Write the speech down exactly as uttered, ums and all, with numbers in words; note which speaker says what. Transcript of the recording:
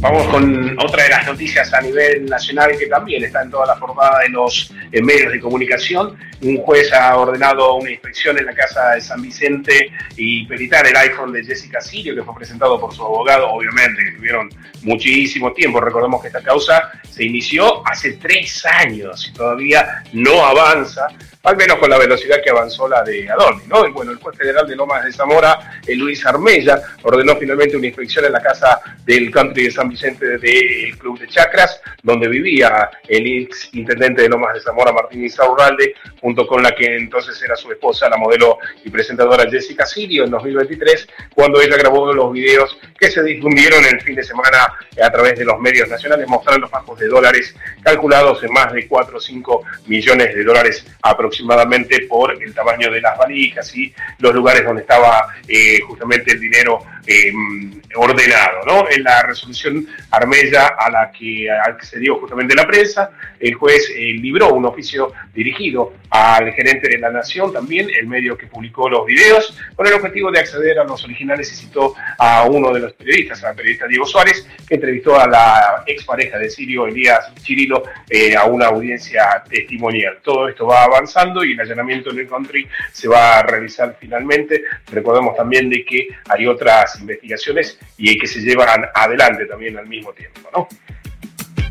Speaker 1: Vamos con otra de las noticias a nivel nacional que también está en toda la portada de los eh, medios de comunicación. Un juez ha ordenado una inspección en la casa de San Vicente y peritar el iPhone de Jessica Sirio, que fue presentado por su abogado, obviamente, que tuvieron muchísimo tiempo. Recordemos que esta causa se inició hace tres años y todavía no avanza, al menos con la velocidad que avanzó la de Adorni, ¿no? Y bueno, el juez federal de Lomas de Zamora, eh, Luis Armella, ordenó finalmente una inspección en la casa del country de San Vicente del Club de Chacras, donde vivía el ex intendente de Lomas de Zamora, Martín Insaurralde, junto con la que entonces era su esposa, la modelo y presentadora Jessica Sirio, en dos mil veintitrés, cuando ella grabó los videos que se difundieron el fin de semana a través de los medios nacionales, mostrando fajos de dólares calculados en más de cuatro o cinco millones de dólares aproximadamente por el tamaño de las valijas y los lugares donde estaba eh, justamente el dinero eh, ordenado, ¿no? En la resolución Armella a la que accedió justamente la prensa, el juez eh, libró un oficio dirigido al gerente de La Nación, también el medio que publicó los videos, con el objetivo de acceder a los originales, y citó a uno de los periodistas, al periodista Diego Suárez, que entrevistó a la expareja de Sirio, Elías Chirilo, eh, a una audiencia testimonial. Todo esto va avanzando y el allanamiento en el country se va a realizar finalmente. Recordemos también de que hay otras investigaciones y que se llevan adelante también al mismo tiempo, ¿no?